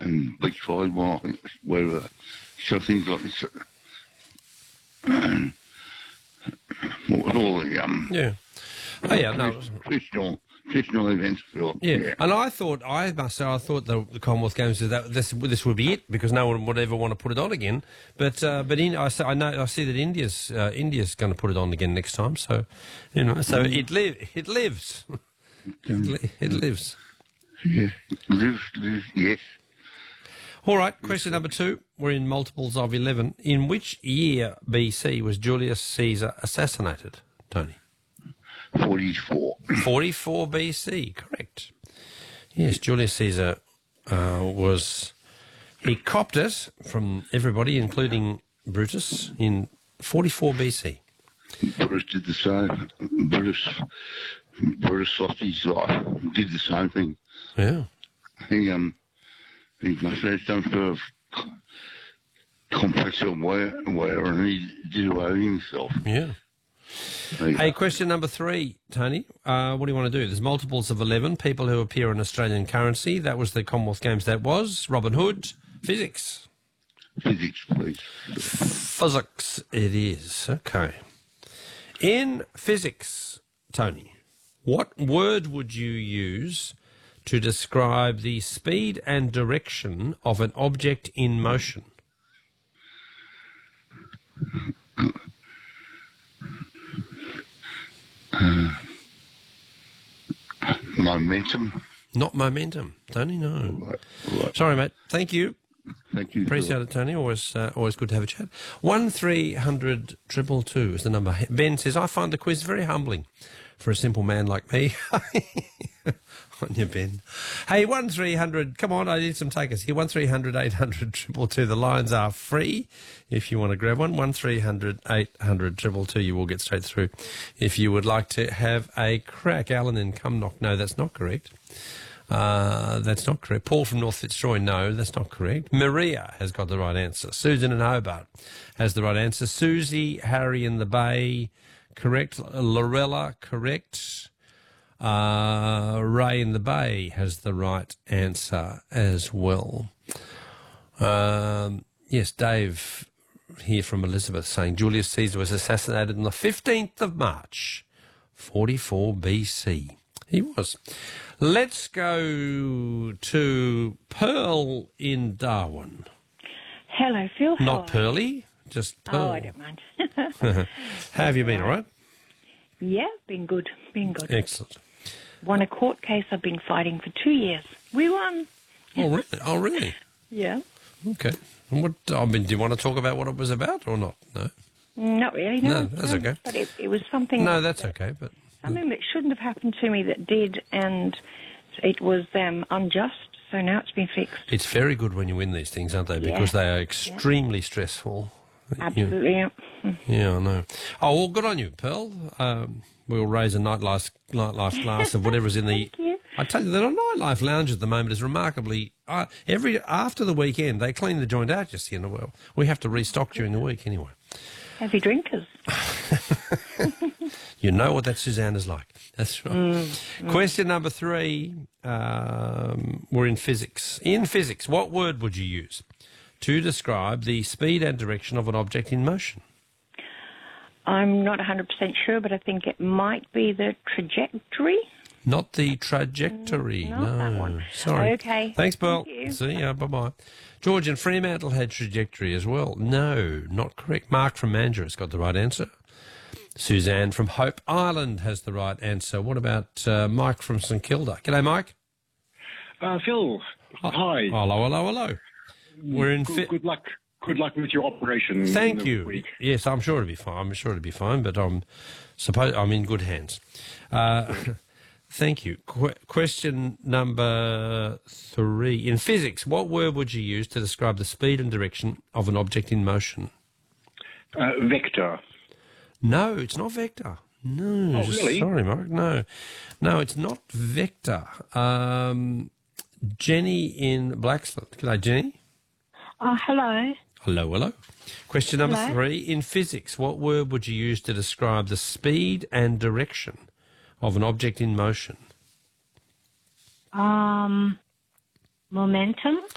and beachside, well, where so things like this. What all the Yeah. Oh, yeah, no. traditional events. Yeah, and I must say, I thought the Commonwealth Games this would be it because no one would ever want to put it on again. But I see that India's going to put it on again next time. So, so it lives. It lives. Yeah, lives. Yes. All right. Question number 2. We're in multiples of 11. In which year BC was Julius Caesar assassinated, Tony? 44. 44 BC, correct. Yes, Julius Caesar he copped it from everybody, including Brutus, in 44 BC. Brutus did the same. Brutus lost his life. Did the same thing. Yeah. He must have some sort of complex of where, and he did away with himself. Yeah. Hey, question number 3, Tony. What do you want to do? There's multiples of 11 people who appear in Australian currency. That was the Commonwealth Games. That was Robin Hood. Physics. Physics, please. Physics it is. Okay. In physics, Tony, what word would you use to describe the speed and direction of an object in motion? Momentum. Not momentum, Tony, no. Right. Sorry, mate. Thank you. Thank you. Appreciate it, Tony. Always good to have a chat. 1300 222 is the number. Ben says, I find the quiz very humbling for a simple man like me. On you, Ben. Hey, 1300, come on, I need some takers here. 1300 800 222. The lines are free if you want to grab one. 1300 800 222. You will get straight through if you would like to have a crack. Alan in Cumnock. No, that's not correct. That's not correct. Paul from North Fitzroy, no, that's not correct. Maria has got the right answer. Susan in Hobart has the right answer. Susie, Harry in the Bay, correct. Lorella, correct. Ray in the Bay has the right answer as well. Yes, Dave here from Elizabeth saying Julius Caesar was assassinated on the 15th of March, 44 BC. He was. Let's go to Pearl in Darwin. Hello, Phil. Not Pearly, just Pearl. Oh, I don't mind. How have you been, all right? Yeah, been good. Excellent. Won a court case I've been fighting for 2 years. We won. Oh, really? Yeah. Okay. And do you want to talk about what it was about or not? No? Not really, no. No, that's okay. But it was something... No, that's okay, but... Something that shouldn't have happened to me that did, and it was unjust, so now it's been fixed. It's very good when you win these things, aren't they? Because they are extremely stressful. Absolutely, yeah. Yeah, I know. Oh, well, good on you, Pearl. We'll raise a nightlife glass of whatever's in the... Thank you. I tell you, the nightlife lounge at the moment is remarkably... after the weekend, they clean the joint out, you see, well. We have to restock during the week anyway. Heavy drinkers. You know what that Suzanne is like. That's right. Question number 3. We're in physics. In physics, what word would you use to describe the speed and direction of an object in motion? I'm not 100% sure, but I think it might be the trajectory. Not the trajectory. Not that one. Sorry. Okay. Thanks, Pearl. Thank you. See ya. Bye-bye. George in Fremantle had trajectory as well. No, not correct. Mark from Mandurah has got the right answer. Suzanne from Hope Island has the right answer. What about Mike from St Kilda? G'day, Mike. Phil, hi. Hello. We're in... Good luck. Good luck with your operation. Thank you. Week. Yes, I'm sure it'll be fine. But I'm in good hands. Thank you. Question number 3. In physics, what word would you use to describe the speed and direction of an object in motion? Vector. No, it's not vector. No. Oh, really? Sorry, Mark. No, it's not vector. Jenny in Blacksland. G'day, Jenny. Hello. Hello. Question number Hello. 3. In physics, what word would you use to describe the speed and direction of an object in motion? Momentum.